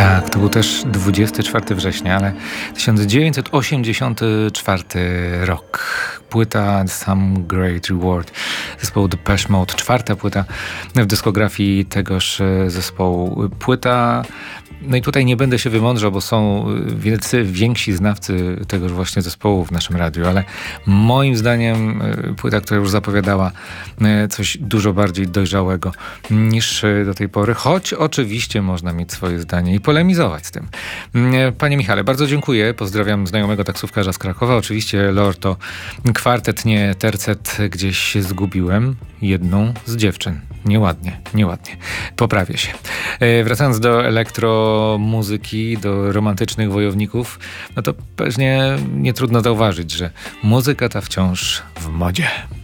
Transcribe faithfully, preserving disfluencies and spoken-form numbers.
Tak, to był też dwudziestego czwartego września, ale tysiąc dziewięćset osiemdziesiąty czwarty rok. Płyta Some Great Reward zespołu Depeche Mode. Czwarta płyta w dyskografii tegoż zespołu. Płyta... No i tutaj nie będę się wymądrzał, bo są wielcy, więksi znawcy tegoż właśnie zespołu w naszym radiu, ale moim zdaniem płyta, która już zapowiadała coś dużo bardziej dojrzałego niż do tej pory, choć oczywiście można mieć swoje zdanie i polemizować z tym. Panie Michale, bardzo dziękuję. Pozdrawiam znajomego taksówkarza z Krakowa. Oczywiście Lord to kwartet, nie tercet. Gdzieś się zgubiłem. Jedną z dziewczyn. Nieładnie, nieładnie. Poprawię się. E, wracając do elektromuzyki, do romantycznych wojowników, no to pewnie nie trudno zauważyć, że muzyka ta wciąż w modzie.